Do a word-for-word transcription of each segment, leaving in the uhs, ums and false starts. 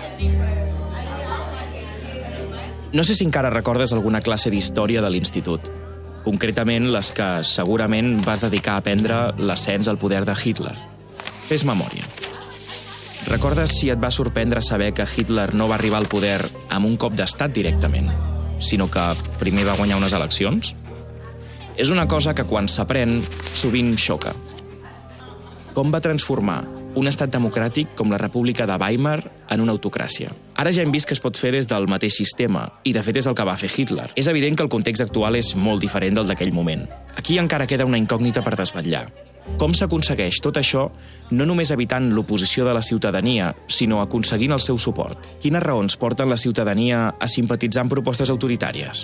No sé si encara recordes alguna classe d'història de l'institut, concretament les que segurament vas dedicar a aprendre l'ascens al poder de Hitler. Fes memòria. Recordes si et va sorprendre saber que Hitler no va arribar al poder amb un cop d'estat directament, sinó que primer va guanyar unes eleccions? És una cosa que quan s'aprèn sovint xoca. Com va transformar un estat democràtic com la República de Weimar en una autocràcia? Ara ja hem vist que es pot fer des del mateix sistema, i de fet és el que va fer Hitler. És evident que el context actual és molt diferent del d'aquell moment. Aquí encara queda una incògnita per desvetllar. Com s'aconsegueix tot això no només evitant l'oposició de la ciutadania, sinó aconseguint el seu suport? Quines raons porten la ciutadania a simpatitzar amb propostes autoritàries?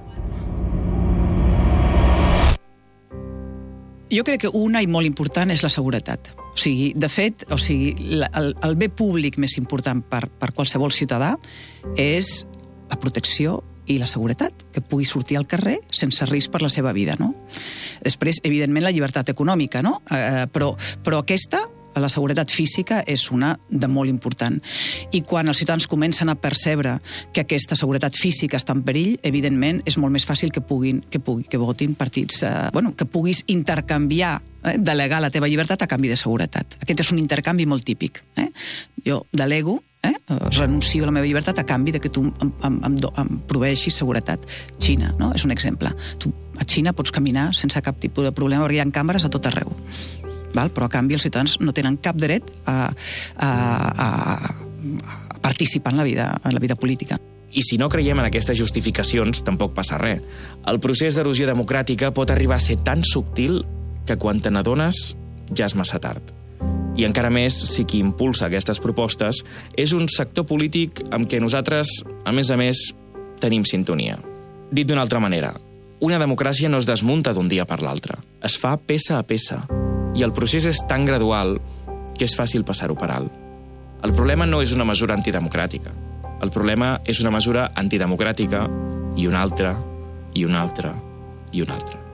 Jo crec que una i molt important és la seguretat. O sigui, de fet, o sigui, el, el bé públic més important per, per qualsevol ciutadà és la protecció i la seguretat, que pugui sortir al carrer sense risc per la seva vida, no? Després, evidentment, la llibertat econòmica, no? Eh, però, però aquesta, la seguretat física, és una de molt important. I quan els ciutadans comencen a percebre que aquesta seguretat física està en perill, evidentment, és molt més fàcil que puguin, que puguin, que votin partits, eh, bueno, que puguis intercanviar, eh, delegar la teva llibertat a canvi de seguretat. Aquest és un intercanvi molt típic. Eh? Jo delego, eh, renuncio a la meva llibertat a canvi de que tu em, em, em, em proveeixis seguretat. Xina, no? És un exemple. Tu a Xina pots caminar sense cap tipus de problema perquè hi ha càmeres a tot arreu. Val? Però a canvi els ciutadans no tenen cap dret a, a, a, a participar en la vida, en la vida política. I si no creiem en aquestes justificacions, tampoc passa res. El procés d'erosió democràtica pot arribar a ser tan subtil que quan te n'adones ja és massa tard. I encara més si qui impulsa aquestes propostes és un sector polític amb què nosaltres, a més a més, tenim sintonia. Dit d'una altra manera, una democràcia no es desmunta d'un dia per l'altre. Es fa peça a peça. I el procés és tan gradual que és fàcil passar-ho per alt. El problema no és una mesura antidemocràtica. El problema és una mesura antidemocràtica i una altra, i una altra, i una altra.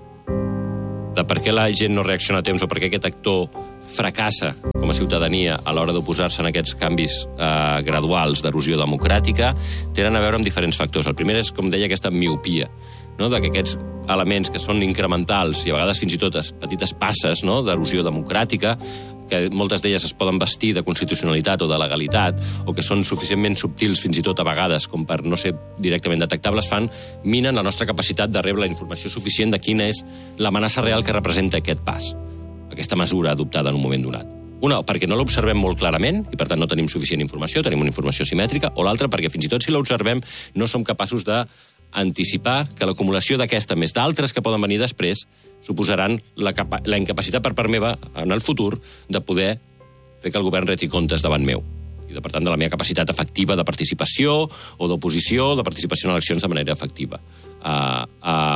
De per què la gent no reacciona a temps o per què aquest actor fracassa com a ciutadania a l'hora d'oposar-se en aquests canvis eh, graduals d'erosió democràtica tenen a veure amb diferents factors. El primer és, com deia, aquesta miopia, no? De que aquests elements que són incrementals i a vegades fins i tot petites passes, no? D'erosió democràtica, que moltes d'elles es poden vestir de constitucionalitat o de legalitat, o que són suficientment subtils fins i tot a vegades com per no ser directament detectables, fan, minen la nostra capacitat de rebre la informació suficient de quina és l'amenaça real que representa aquest pas, aquesta mesura adoptada en un moment donat. Una, perquè no l'observem molt clarament i per tant no tenim suficient informació, tenim una informació simètrica, o l'altra perquè fins i tot si l'observem no som capaços de anticipar que l'acumulació d'aquesta, més d'altres que poden venir després, suposaran la, capa la incapacitat per part meva, en el futur, de poder fer que el govern reti comptes davant meu. I, de, per tant, de la meva capacitat efectiva de participació o d'oposició, de participació en eleccions de manera efectiva. Uh,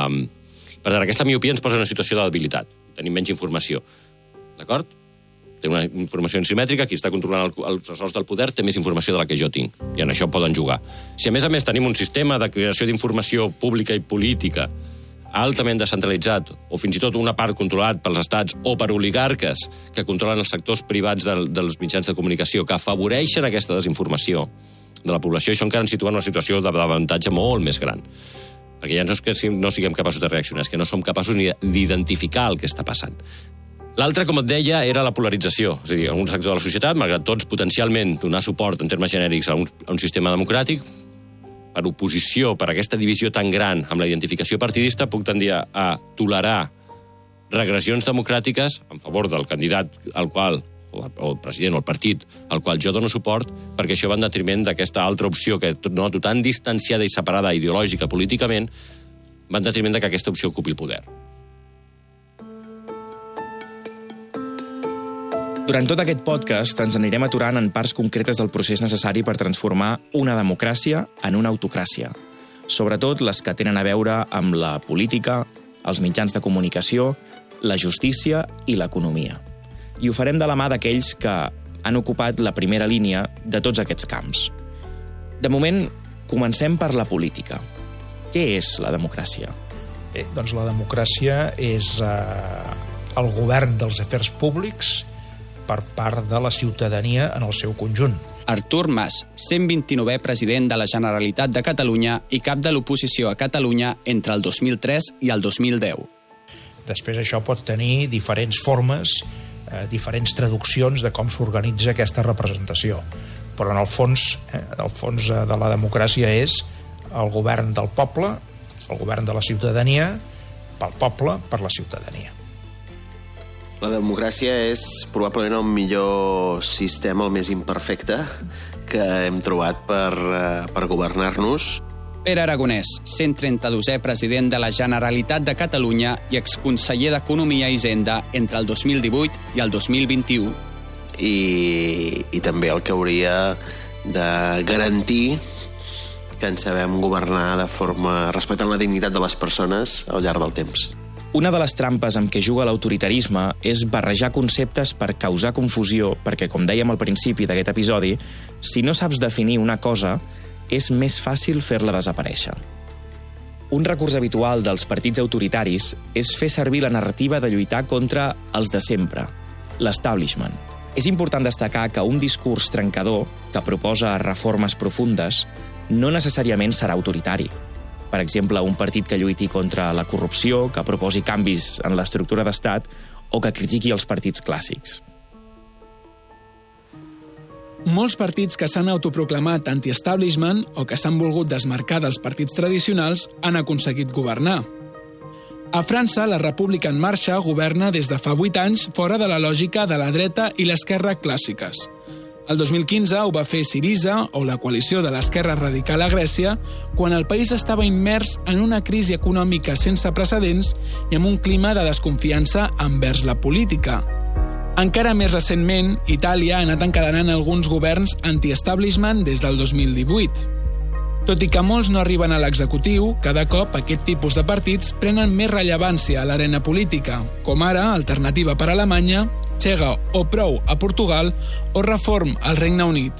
uh, per tant, aquesta miopia ens posa en una situació de debilitat. Tenim menys informació. D'acord? Té una informació insimètrica, qui està controlant el, els ressorts del poder té més informació de la que jo tinc, i en això poden jugar. Si a més a més tenim un sistema de creació d'informació pública i política altament descentralitzat, o fins i tot una part controlat pels estats o per oligarques que controlen els sectors privats del, dels mitjans de comunicació, que afavoreixen aquesta desinformació de la població, això encara ens situa en una situació d'avantatge molt més gran. Perquè ja no és que no siguem capaços de reaccionar, és que no som capaços ni d'identificar el que està passant. L'altre, com et deia, era la polarització. És a dir, en un sector de la societat, malgrat tots potencialment donar suport en termes genèrics a un, a un sistema democràtic, per oposició, per aquesta divisió tan gran amb la identificació partidista, puc tendir a tolerar regressions democràtiques en favor del candidat al qual, o el president o el partit al qual jo dono suport, perquè això va en detriment d'aquesta altra opció que noto tan distanciada i separada ideològica políticament, va en detriment que aquesta opció ocupi el poder. Durant tot aquest podcast ens anirem aturant en parts concretes del procés necessari per transformar una democràcia en una autocràcia, sobretot les que tenen a veure amb la política, els mitjans de comunicació, la justícia i l'economia. I ho farem de la mà d'aquells que han ocupat la primera línia de tots aquests camps. De moment, comencem per la política. Què és la democràcia? Bé, doncs la democràcia és eh, el govern dels afers públics per part de la ciutadania en el seu conjunt. Artur Mas, cent vint-i-novè president de la Generalitat de Catalunya i cap de l'oposició a Catalunya entre el dos mil tres i el dos mil deu. Després això pot tenir diferents formes, eh, diferents traduccions de com s'organitza aquesta representació. Però en el fons, eh, el fons de la democràcia és el govern del poble, el govern de la ciutadania, pel poble, per la ciutadania. La democràcia és probablement el millor sistema, el més imperfecte, que hem trobat per, per governar-nos. Pere Aragonès, cent trenta-dosè president de la Generalitat de Catalunya i exconseller d'Economia i Hisenda entre el dos mil divuit i el dos mil vint-i-u. I, i també el que hauria de garantir que ens sabem governar de forma respectant la dignitat de les persones al llarg del temps. Una de les trampes amb què juga l'autoritarisme és barrejar conceptes per causar confusió, perquè, com dèiem al principi d'aquest episodi, si no saps definir una cosa, és més fàcil fer-la desaparèixer. Un recurs habitual dels partits autoritaris és fer servir la narrativa de lluitar contra els de sempre, l'establishment. És important destacar que un discurs trencador que proposa reformes profundes no necessàriament serà autoritari. Per exemple, un partit que lluiti contra la corrupció, que proposi canvis en l'estructura d'estat o que critiqui els partits clàssics. Molts partits que s'han autoproclamat anti-establishment o que s'han volgut desmarcar dels partits tradicionals han aconseguit governar. A França, la República en Marxa governa des de fa vuit anys fora de la lògica de la dreta i l'esquerra clàssiques. El dos mil quinze ho va fer Syriza, o la coalició de l'esquerra radical a Grècia, quan el país estava immers en una crisi econòmica sense precedents i amb un clima de desconfiança envers la política. Encara més recentment, Itàlia ha anat encadenant alguns governs anti-establishment des del dos mil divuit. Tot i que molts no arriben a l'executiu, cada cop aquest tipus de partits prenen més rellevància a l'arena política, com ara Alternativa per Alemanya, Chega o Prou a Portugal o Reform al Regne Unit.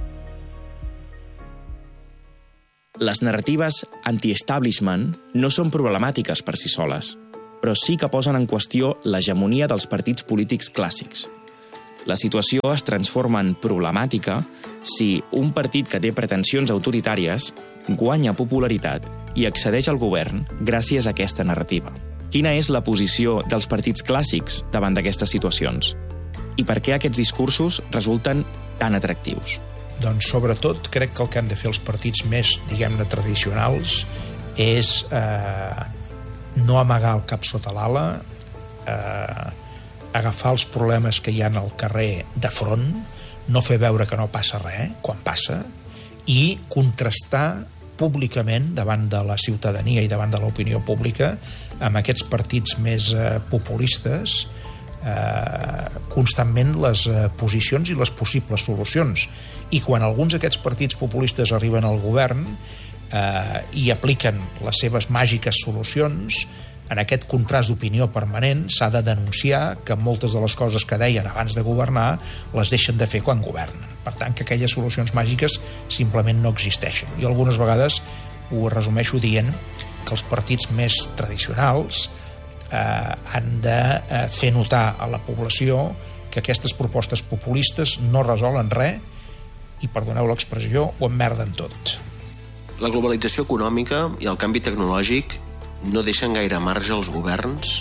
Les narratives anti-establishment no són problemàtiques per si soles, però sí que posen en qüestió l'hegemonia dels partits polítics clàssics. La situació es transforma en problemàtica si un partit que té pretensions autoritàries guanya popularitat i accedeix al govern gràcies a aquesta narrativa. Quina és la posició dels partits clàssics davant d'aquestes situacions? I per què aquests discursos resulten tan atractius? Doncs sobretot crec que el que han de fer els partits més, diguem-ne, tradicionals és eh, no amagar el cap sota l'ala, eh, agafar els problemes que hi ha al carrer de front, no fer veure que no passa res quan passa i contrastar públicament davant de la ciutadania i davant de l'opinió pública amb aquests partits més eh, populistes eh, constantment les eh, posicions i les possibles solucions. I quan alguns d'aquests partits populistes arriben al govern eh, i apliquen les seves màgiques solucions, en aquest contrast d'opinió permanent s'ha de denunciar que moltes de les coses que deien abans de governar les deixen de fer quan governen. Per tant, que aquelles solucions màgiques simplement no existeixen. I algunes vegades ho resumeixo dient que els partits més tradicionals eh, han de eh, fer notar a la població que aquestes propostes populistes no resolen res i, perdoneu l'expressió, ho emmerden tot. La globalització econòmica i el canvi tecnològic no deixen gaire marge als governs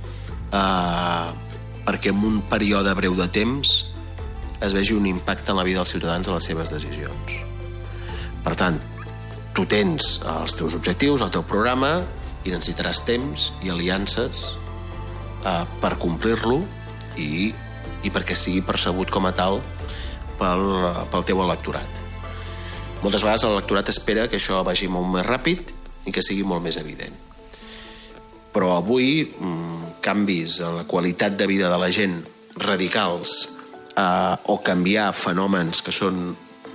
eh, perquè en un període breu de temps es vegi un impacte en la vida dels ciutadans de les seves decisions. Per tant, tu tens els teus objectius, el teu programa, i necessitaràs temps i aliances eh, per complir-lo i, i perquè sigui percebut com a tal pel, pel teu electorat. Moltes vegades l'electorat espera que això vagi molt més ràpid i que sigui molt més evident. Però avui canvis en la qualitat de vida de la gent radicals eh, o canviar fenòmens que són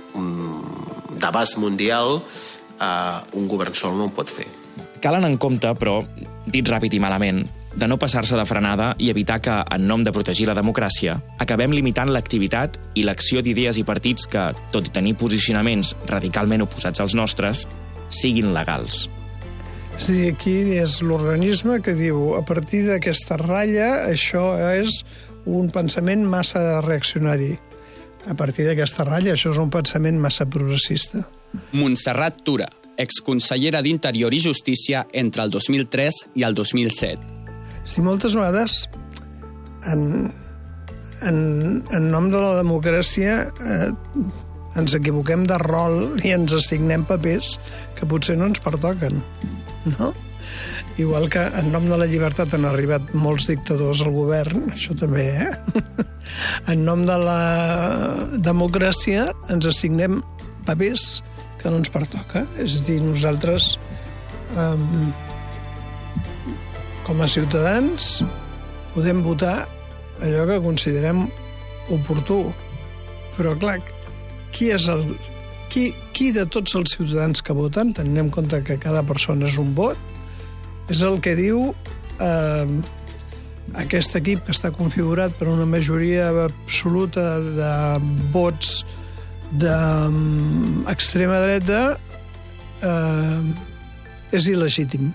um, d'abast mundial, eh, un govern sol no ho pot fer. Cal anar en compte, però, dit ràpid i malament, de no passar-se de frenada i evitar que, en nom de protegir la democràcia, acabem limitant l'activitat i l'acció d'idees i partits que, tot i tenir posicionaments radicalment oposats als nostres, siguin legals. És a dir, aquí és l'organisme que diu a partir d'aquesta ratlla això és un pensament massa reaccionari. a partir d'aquesta ratlla. Això és un pensament massa progressista. Montserrat Tura, exconsellera d'Interior i Justícia entre el dos mil tres i el dos mil set. Si moltes vegades, en, en, en nom de la democràcia, eh, ens equivoquem de rol i ens assignem papers que potser no ens pertoquen, no? Igual que en nom de la llibertat han arribat molts dictadors al govern, això també, eh? En nom de la democràcia ens assignem papers que no ens pertoca. És a dir, nosaltres, um, com a ciutadans, podem votar allò que considerem oportú. Però, clar, qui és el... Qui, qui de tots els ciutadans que voten, tenint en compte que cada persona és un vot, és el que diu eh, aquest equip que està configurat per una majoria absoluta de vots d'extrema dreta eh, és il·legítim.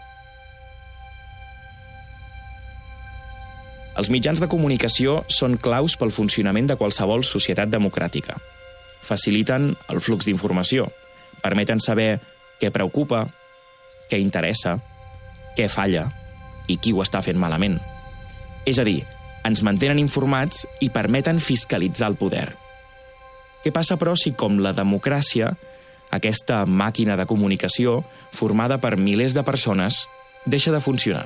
Els mitjans de comunicació són claus pel funcionament de qualsevol societat democràtica. Faciliten el flux d'informació, permeten saber què preocupa, què interessa, què falla i qui ho està fent malament. És a dir, ens mantenen informats i permeten fiscalitzar el poder. Què passa, però, si com la democràcia, aquesta màquina de comunicació, formada per milers de persones, deixa de funcionar?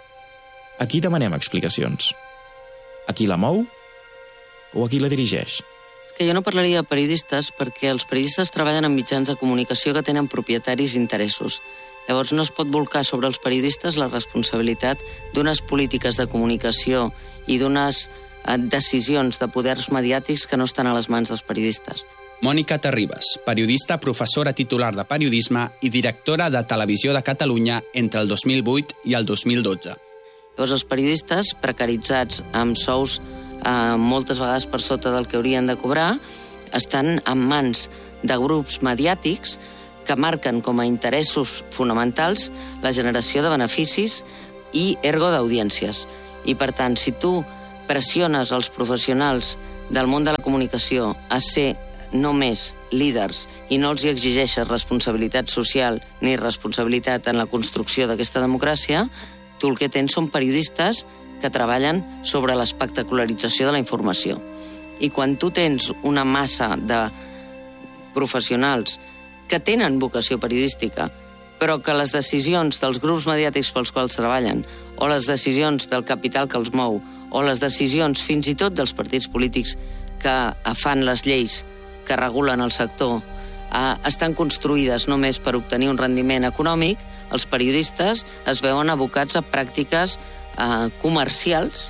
A qui demanem explicacions? A qui la mou o a qui la dirigeix? És que jo no parlaria de periodistes perquè els periodistes treballen en mitjans de comunicació que tenen propietaris i interessos. Llavors no es pot volcar sobre els periodistes la responsabilitat d'unes polítiques de comunicació i d'unes decisions de poders mediàtics que no estan a les mans dels periodistes. Mònica Terribas, periodista, professora titular de periodisme i directora de Televisió de Catalunya entre el dos mil vuit i el dos mil dotze. Llavors els periodistes, precaritzats amb sous eh, moltes vegades per sota del que haurien de cobrar, estan en mans de grups mediàtics que marquen com a interessos fonamentals la generació de beneficis i ergo d'audiències. I, per tant, si tu pressiones els professionals del món de la comunicació a ser només líders i no els hi exigeixes responsabilitat social ni responsabilitat en la construcció d'aquesta democràcia, tu el que tens són periodistes que treballen sobre l'espectacularització de la informació. I quan tu tens una massa de professionals que tenen vocació periodística, però que les decisions dels grups mediàtics pels quals treballen, o les decisions del capital que els mou, o les decisions fins i tot dels partits polítics que fan les lleis que regulen el sector, eh, estan construïdes només per obtenir un rendiment econòmic, els periodistes es veuen abocats a pràctiques eh, comercials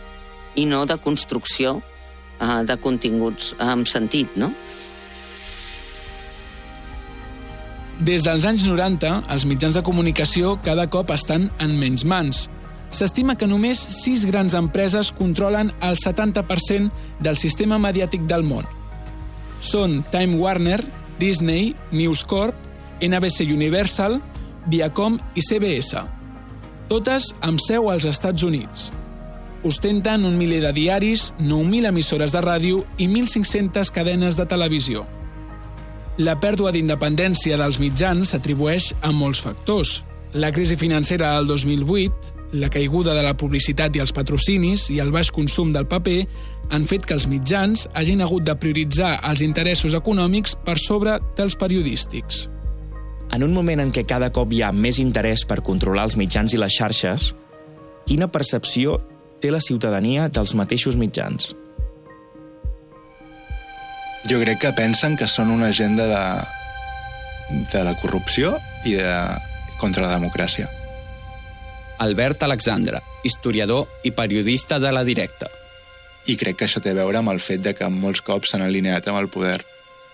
i no de construcció eh, de continguts amb sentit, no? Des dels anys noranta, els mitjans de comunicació cada cop estan en menys mans. S'estima que només sis grans empreses controlen el setanta per cent del sistema mediàtic del món. Són Time Warner, Disney, News Corp, N B C Universal, Viacom i C B S. Totes amb seu als Estats Units. Ostenten un miler de diaris, nou mil emissores de ràdio i mil cinc-centes cadenes de televisió. La pèrdua d'independència dels mitjans s'atribueix a molts factors. La crisi financera del dos mil vuit, la caiguda de la publicitat i els patrocinis i el baix consum del paper han fet que els mitjans hagin hagut de prioritzar els interessos econòmics per sobre dels periodístics. En un moment en què cada cop hi ha més interès per controlar els mitjans i les xarxes, quina percepció té la ciutadania dels mateixos mitjans? Jo crec que pensen que són una agenda de, de la corrupció i de, contra la democràcia. Albert Alexandre, historiador i periodista de La Directa. I crec que això té a veure amb el fet de que molts cops s'han alineat amb el poder.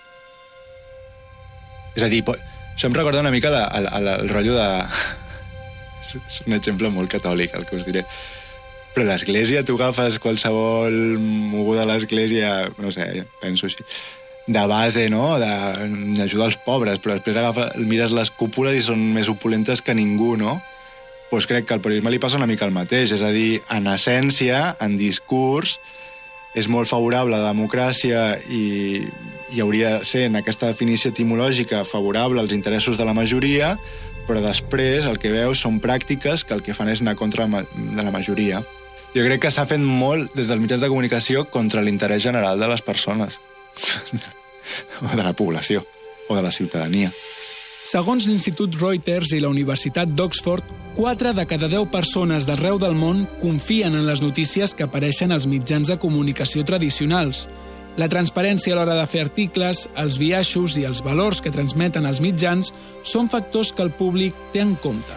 És a dir, això em recorda una mica la, el, el, el rotllo de... És un exemple molt catòlic, el que us diré. Però l'església, tu agafes qualsevol moguda a l'església, no sé, penso així, de base, no?, d'ajudar els pobres, però després agafa, mires les cúpules i són més opulentes que ningú, no? Doncs crec que al periodisme li passa una mica el mateix, és a dir, en essència, en discurs, és molt favorable a la democràcia i, i hauria de ser, en aquesta definició etimològica, favorable als interessos de la majoria, però després el que veus són pràctiques que el que fan és anar contra de la majoria. Jo crec que s'ha fet molt des dels mitjans de comunicació contra l'interès general de les persones, o de la població, o de la ciutadania. Segons l'Institut Reuters i la Universitat d'Oxford, quatre de cada deu persones d'arreu del món confien en les notícies que apareixen als mitjans de comunicació tradicionals. La transparència a l'hora de fer articles, els biaixos i els valors que transmeten els mitjans són factors que el públic té en compte.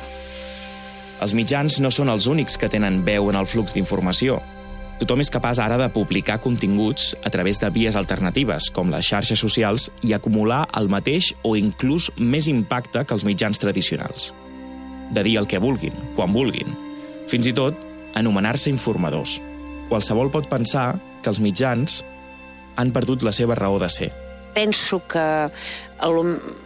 Els mitjans no són els únics que tenen veu en el flux d'informació. Tothom és capaç ara de publicar continguts a través de vies alternatives, com les xarxes socials, i acumular el mateix o inclús més impacte que els mitjans tradicionals. De dir el que vulguin, quan vulguin. Fins i tot, anomenar-se informadors. Qualsevol pot pensar que els mitjans han perdut la seva raó de ser. Penso que el,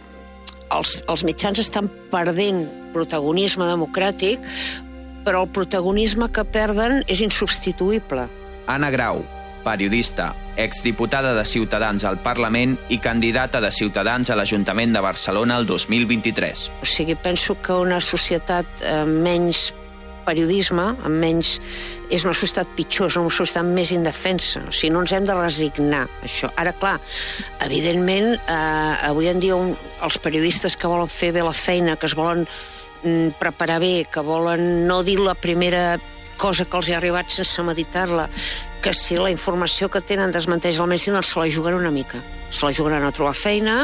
els, els mitjans estan perdent protagonisme democràtic, però el protagonisme que perden és insubstituïble. Anna Grau, periodista, exdiputada de Ciutadans al Parlament i candidata de Ciutadans a l'Ajuntament de Barcelona el dos mil vint-i-tres. O sigui, penso que una societat amb menys periodisme, amb menys... és una societat pitjor, és una societat més indefensa. O sigui, no ens hem de resignar a això. Ara, clar, evidentment, eh, avui en dia un, els periodistes que volen fer bé la feina, que es volen preparar bé, que volen no dir la primera cosa que els ha arribat sense meditar-la, que si la informació que tenen desmenteix el més, doncs se la juguen una mica. Se la juguen a no trobar feina,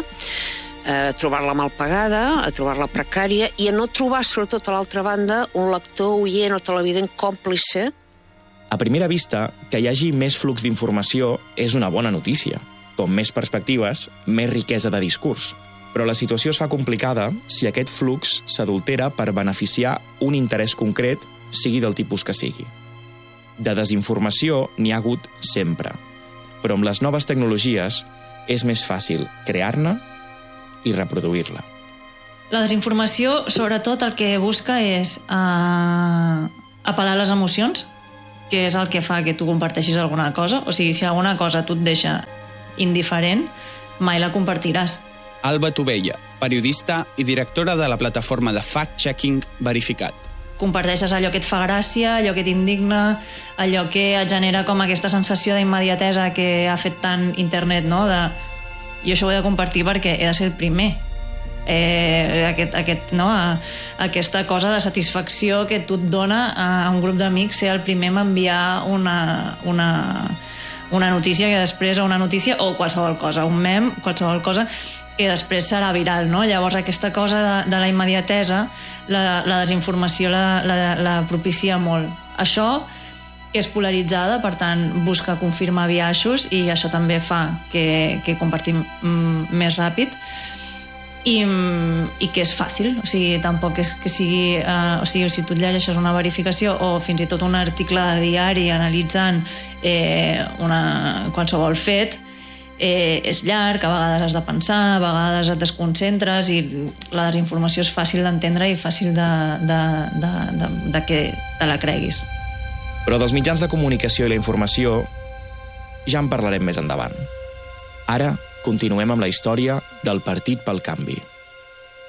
a trobar-la mal pagada, a trobar-la precària, i a no trobar, sobretot a l'altra banda, un lector, oient o televident còmplice. A primera vista, que hi hagi més flux d'informació és una bona notícia. Com més perspectives, més riquesa de discurs. Però la situació es fa complicada si aquest flux s'adultera per beneficiar un interès concret, sigui del tipus que sigui. De desinformació n'hi ha hagut sempre, però amb les noves tecnologies és més fàcil crear-ne i reproduir-la. La desinformació, sobretot, el que busca és uh, apel·lar a les emocions, que és el que fa que tu comparteixis alguna cosa. O sigui, si alguna cosa tu et deixa indiferent, mai la compartiràs. Alba Tovella, periodista i directora de la plataforma de fact-checking Verificat. Comparteixes allò que et fa gràcia, allò que t'indigna, allò que et genera com aquesta sensació d'immediatesa que ha fet tant internet, no? De, jo això ho he de compartir perquè he de ser el primer. Eh, aquest, aquest, no? a, aquesta cosa de satisfacció que tu et dona a, a un grup d'amics ser el primer a enviar una... una una notícia que després, o una notícia, o qualsevol cosa, un mem, qualsevol cosa, que després serà viral, no? Llavors aquesta cosa de, de la immediatesa, la, la desinformació la, la, la propicia molt. Això que és polaritzada, per tant, busca confirmar biaixos i això també fa que, que compartim mm, més ràpid i, i que és fàcil, o sigui, tampoc és que sigui, eh, o sigui, si tu llegeixes una verificació o fins i tot un article de diari analitzant eh, una, qualsevol fet, eh, és llarg, a vegades has de pensar, a vegades et desconcentres i la desinformació és fàcil d'entendre i fàcil de, de, de, de, de que te la creguis. Però dels mitjans de comunicació i la informació ja en parlarem més endavant. Ara continuem amb la història del Partit pel Canvi.